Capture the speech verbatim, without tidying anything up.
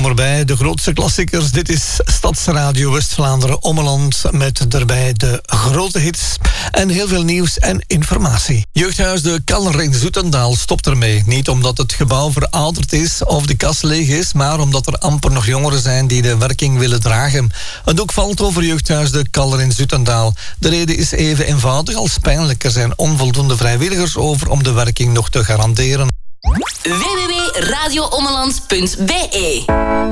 voorbij. De grootste klassiekers. Dit is Stadsradio West-Vlaanderen Ommeland met daarbij de grote hits en heel veel nieuws en informatie. Jeugdhuis De Kalner in Zoetendaal stopt ermee. Niet omdat het gebouw verouderd is of de kas leeg is, maar omdat er amper nog jongeren zijn die de werking willen dragen. Het doek valt over Jeugdhuis De Kalner in Zoetendaal. De reden is even eenvoudig als pijnlijk. Er zijn onvoldoende vrijwilligers over om de werking nog te garanderen. w w w punt radio ommeland punt b e